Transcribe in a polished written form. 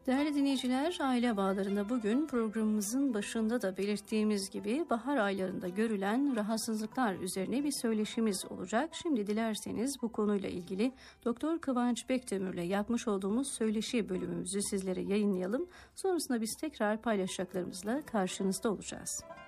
Değerli dinleyiciler, aile bağlarında bugün programımızın başında da belirttiğimiz gibi bahar aylarında görülen rahatsızlıklar üzerine bir söyleşimiz olacak. Şimdi dilerseniz bu konuyla ilgili Doktor Kıvanç Bekdemir'le yapmış olduğumuz söyleşi bölümümüzü sizlere yayınlayalım. Sonrasında biz tekrar paylaşacaklarımızla karşınızda olacağız.